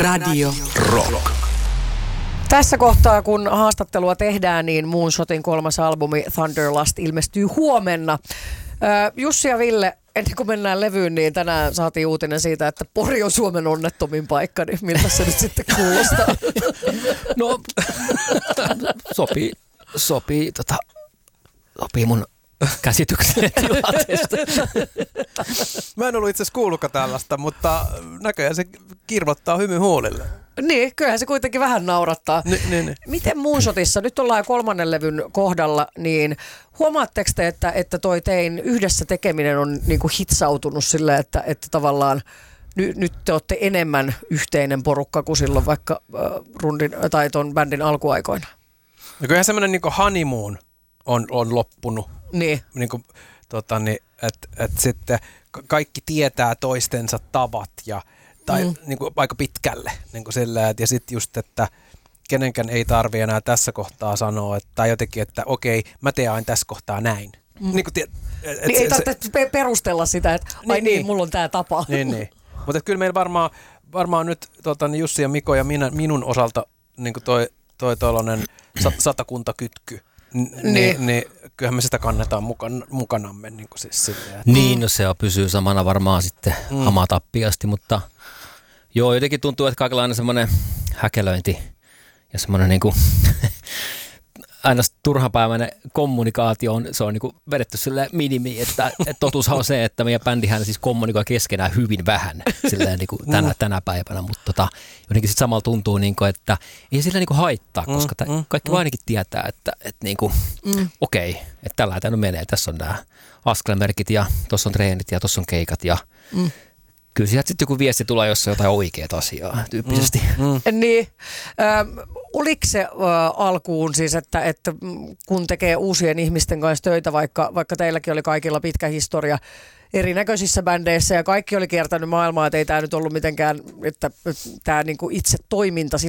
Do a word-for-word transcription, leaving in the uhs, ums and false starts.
Radio Rock. Tässä kohtaa, kun haastattelua tehdään, niin Moonshotin kolmas albumi Thunderlust ilmestyy huomenna. Jussi ja Ville, ennen kuin mennään levyyn, niin tänään saatiin uutinen siitä, että Pori on Suomen onnettomin paikka, niin miltä se nyt sitten kuulostaa? No, sopii, sopii, tota, sopii mun käsitykseen tilanteesta. Mä en ollut itse asiassa kuullutkaan tällaista, mutta näköjään se kirvottaa hymy huolille. Niin, kyllähän se kuitenkin vähän naurattaa. Ni, niin, niin. Miten Moonshotissa, nyt ollaan jo kolmannen levyn kohdalla, niin huomaatteko te, että, että toi tein yhdessä tekeminen on niinku hitsautunut silleen, että, että tavallaan ny, nyt te olette enemmän yhteinen porukka kuin silloin vaikka äh, rundin tai ton bändin alkuaikoina? No kyllähän semmoinen niinku honeymoon on, on loppunut. Niin. Niinku, tota, niin, että et sitten kaikki tietää toistensa tavat ja tai mm. niin kuin aika pitkälle. Niin kuin sillä, et, ja sitten just, että kenenkään ei tarvi enää tässä kohtaa sanoa, että, tai jotenkin, että okei, mä teen aina tässä kohtaa näin. Mm. Niin, kuin, et, niin se, ei tarvitse se, perustella sitä, että ai niin, niin mulla on tää tapa. Niin, niin. Mutta kyllä meillä varmaan, varmaan nyt tota, niin Jussi ja Miko ja minä, minun osalta niin kuin toi, toi tollainen satakuntakytky, N- niin. Niin, niin kyllähän me sitä kannetaan mukan, mukanamme. Niin, kuin siis silleen, että Niin, no se pysyy samana varmaan sitten mm. hamatappiasti, mutta joo, jotenkin tuntuu, että kaikenlainen semmoinen häkelöinti ja semmoinen niin kuin aina turhapäiväinen kommunikaatio on, se on niin kuin vedetty silleen minimiin, että, että totuushan on se, että meidän bändihän siis kommunikoi keskenään hyvin vähän silleen niin kuin tänä, tänä päivänä, mutta tota, jotenkin sitten samalla tuntuu, niin kuin, että ei sillä niin kuin haittaa, koska t- kaikki mm. ainakin tietää, että, että niin kuin, mm. okei, okay, että tällä tämä menee, tässä on nämä askelmerkit ja tuossa on treenit ja tuossa on keikat ja mm. kyllä sieltä sitten joku viesti tulee, jos on jotain oikeaa asiaa tyyppisesti. Mm, mm. Niin. Ähm, oliko se äh, alkuun siis, että, että kun tekee uusien ihmisten kanssa töitä, vaikka, vaikka teilläkin oli kaikilla pitkä historia erinäköisissä bändeissä ja kaikki oli kiertänyt maailmaa, että ei tämä nyt ollut mitenkään, että tämä niinku itse toiminta sinänsä